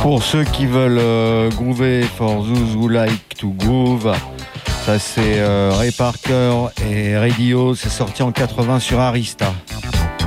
Pour ceux qui veulent groover, for those who like to groove, ça c'est Ray Parker et Radio, c'est sorti en 80 sur Arista.